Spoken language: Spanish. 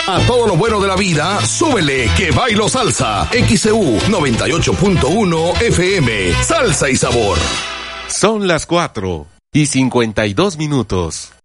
A todo lo bueno de la vida, súbele que bailo salsa. XEU 98.1 FM. Salsa y sabor. Son las 4:52.